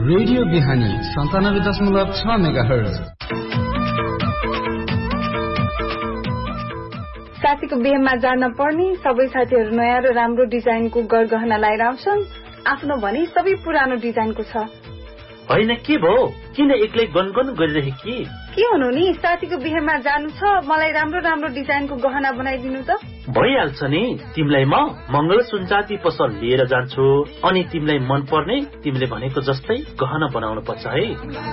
Radio बिहानी 97.6 megahertz. साथीको बिहेमा जान पर्ने सबै साथीहरू नयाँ र राम्रो डिजाइनको गरगहना लाएर आउँछन्। आफ्नो भने सबै पुरानो डिजाइनको छ। होइन के भो, किन एक्लै गनगन गरिरहेकी? के हुनु नि, साथीको बिहेमा जानु छ, मलाई राम्रो राम्रो डिजाइनको गहना बनाइदिनु त। भइहाल्छ नि, तिमीलाई म मंगल सुनचाँदी पसल लिएर जान्छु, अनि तिमीलाई मन पर्ने तिमीले भनेको जस्तै गहना बनाउनु पर्छ है।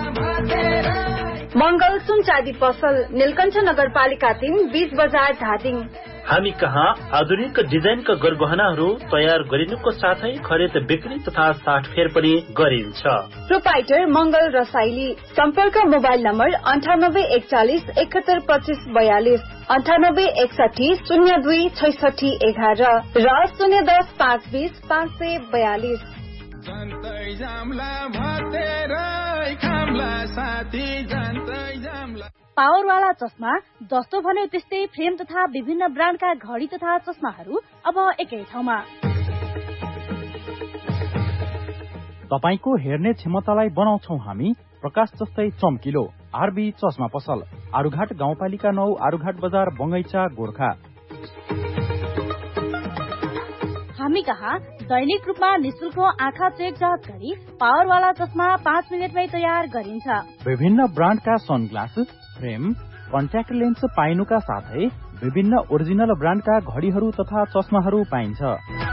मंगल सुनचाँदी पसल, नीलकण्ठ नगरपालिका 3, 20 बजार धादिङ। हामी कहाँ आधुनिक डिजाइनका गरगहनाहरू तयार गरिनुको साथै खरिद बिक्री तथा साटफेर पनि गरिन्छ। प्रोपाइटर मंगल रसाइली। सम्पर्क मोबाइल नम्बर 9841 7125 42, 9861 02 66 11 र 010 520 542। पावरवाला चस्मा, जस्तो भन्यो त्यस्तै फ्रेम तथा विभिन्न ब्रान्डका घडी तथा चस्माहरू अब एकै ठाउँमा। तपाईको हेर्ने क्षमतालाई बनाउँछौ हामी प्रकाश जस्तै चम्किलो। आरबी चस्मा पसल, आरुघाट गाउँपालिका 9, आरुघाट बजार, बंगैचा, गोर्खा। हामी कहाँ दैनिक रूपमा निशुल्क आँखा चेक जाँच गरी पावरवाला चस्मा 5 मिनेटमै तयार गरिन्छ। विभिन्न ब्रान्डका सनग्लास, फ्रेम, कन्ट्याक्ट लेन्स पाइनुका साथै विभिन्न ओरिजिनल ब्रान्डका घडीहरू तथा चस्माहरू पाइन्छ।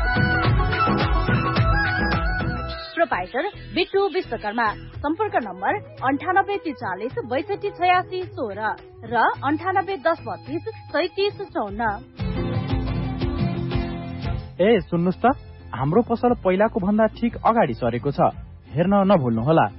प्रोपाइटर बिट्टु विश्वकर्मा। सम्पर्क नम्बर 9843 62 86 16 र 9810 32 37 54। ए सुन्नुस् त, हाम्रो पसल पहिलाको भन्दा ठिक अगाडि सरेको छ, हेर्न नभुल्नुहोला।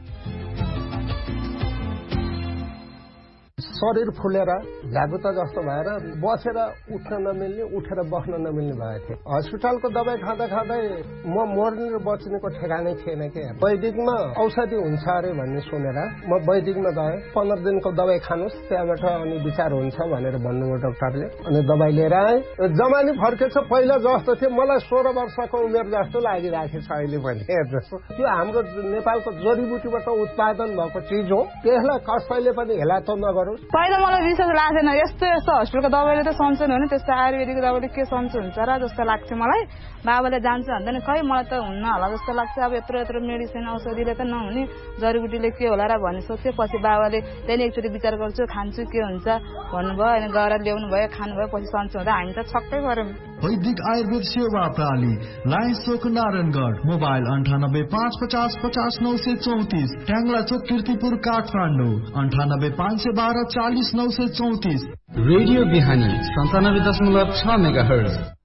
शरीर फुलेर झ्यागुता जस्तो भएर बसेर उठ्न नमिल्ने, उठेर बस्न नमिल्ने भएको थियो। हस्पिटलको दबाई खाँदा खाँदै म मर्ने र बच्नेको ठेगानै थिएन के। वैदिकमा औषधि हुन्छ अरे भन्ने सुनेर म वैदिकमा गएँ। 15 दिनको दबाई खानुस्, त्यहाँबाट अनि विचार हुन्छ भनेर भन्नुभयो डाक्टरले। अनि दबाई लिएर आएँ। जमानी फर्केछ, पहिला जस्तो थियो मलाई 16 वर्षको उमेर जस्तो लागिरहेको छ अहिले पनि। हेर्नुहोस्, त्यो हाम्रो नेपालको जडीबुटीबाट उत्पादन भएको चिज हो, त्यसलाई कसैले पनि हेला त नगरोस्। पहिला मलाई विश्वास लाग्थेन, यस्तो हस्पिटलको दबाईले त सन्चो हुने, त्यस्तो आयुर्वेदिक दबाईले के सन्चो हुन्छ र जस्तो लाग्थ्यो मलाई। बाबाले जान्छ भन्दैन, खै मलाई त हुन्न होला जस्तो लाग्छ। अब यत्रो मेडिसिन औषधिले त नहुने, जडीबुटीले के होला र भन्ने सोच्थेँ। पछि बाबाले त्यहाँदेखि एकचोटि विचार गर्छु, खान्छु के हुन्छ भन्नुभयो, अनि गएर ल्याउनु भयो, खानुभयो, पछि सन्चो हुँदा हामी त छक्कै पर्यौँ। वैदिक आयुर्वेद सेवा प्रणाली, लायन्स चोक, नारायणगढ। मोबाइल 98 550 50 934, ट्याङ्ला चोक, कीर्तिपुर, काठमाडौँ। 98 512 40 934। रेडियो बिहानी 97.6 मेगाहर्ज।